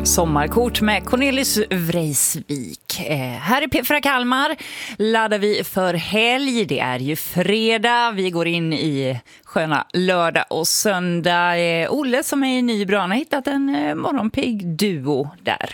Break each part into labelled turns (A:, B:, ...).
A: Sommarkort med Cornelis Vreisvik. Här i P4 Kalmar laddar vi för helg. Det är ju fredag. Vi går in i sköna lördag och söndag. Olle som är i Nybro har hittat en morgonpigg duo där.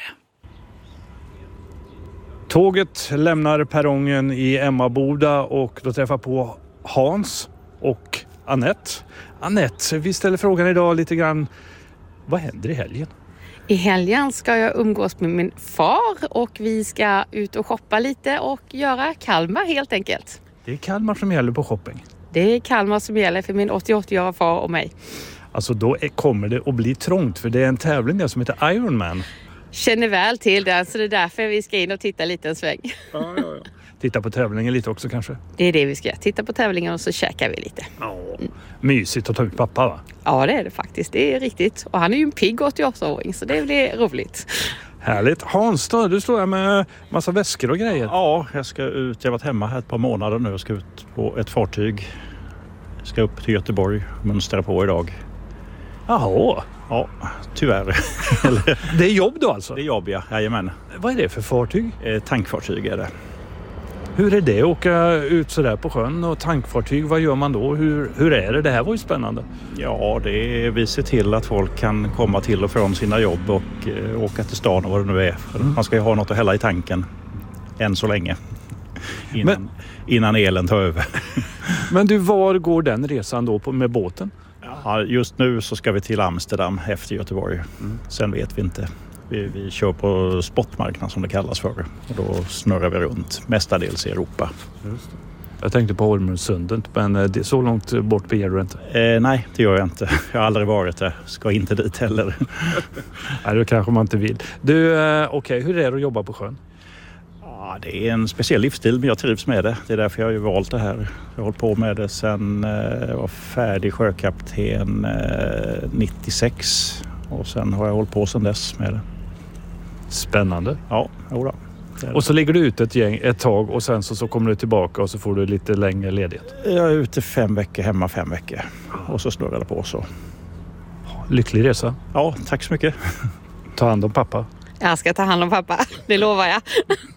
B: Tåget lämnar perrongen i Emmaboda och då träffar på Hans och Annette. Annette, vi ställer frågan idag lite grann. Vad händer i helgen?
C: I helgen ska jag umgås med min far och vi ska ut och shoppa lite och göra Kalmar helt enkelt.
B: Det är Kalmar som gäller på shopping.
C: Det är Kalmar som gäller för min 88-åriga far och mig.
B: Alltså då kommer det att bli trångt för det är en tävling där som heter Ironman.
C: Känner väl till den så det är därför vi ska in och titta lite en sväng.
B: Ja. Titta på tävlingen lite också kanske?
C: Det är det vi ska göra. Titta på tävlingen och så käkar vi lite.
B: Ja. Mysigt att ta ut pappa, va?
C: Ja, det är det faktiskt. Det är riktigt. Och han är ju en pigg 88-åring så det blir roligt.
B: Härligt. Hans då, du står här med massa väskor och grejer.
D: Ja, jag ska ut. Jag har varit hemma här ett par månader nu. Jag ska ut på ett fartyg. Jag ska upp till Göteborg och mönstra på idag.
B: Jaha.
D: Ja, tyvärr.
B: Det är jobb då alltså?
D: Det är jobb, ja. Jajamän.
B: Vad är det för fartyg?
D: Tankfartyg är det.
B: Hur är det att åka ut sådär på sjön och tankfartyg? Vad gör man då? Hur är det? Det här var ju spännande.
D: Ja, vi ser till att folk kan komma till och från sina jobb och åka till stan och vad det nu är. För man ska ju ha något att hälla i tanken än så länge. Innan elen tar över.
B: Men du, var går den resan då med båten?
D: Ja, just nu så ska vi till Amsterdam efter Göteborg. Sen vet vi inte. Vi kör på spotmarknaden som det kallas för. Och då snurrar vi runt, mestadels i Europa.
B: Just det. Jag tänkte på Holmsundet, men det är så långt bort beger du inte?
D: Nej, det gör jag inte. Jag har aldrig varit där. Ska inte dit heller.
B: Nej, det kanske man inte vill. Du, okej, hur är det att jobba på sjön?
D: Ja, det är en speciell livsstil, men jag trivs med det. Det är därför jag har ju valt det här. Jag har hållit på med det sedan jag var färdig sjökapten 96. Och sen har jag hållit på sedan dess med det.
B: Spännande.
D: Ja, jodå.
B: Och så ligger du ute ett tag och sen så kommer du tillbaka och så får du lite längre ledighet.
D: Jag är ute 5 veckor, hemma 5 veckor. Och så snurrar det på så.
B: Lycklig resa.
D: Ja, tack så mycket.
B: Ta hand om pappa.
C: Jag ska ta hand om pappa, det lovar jag.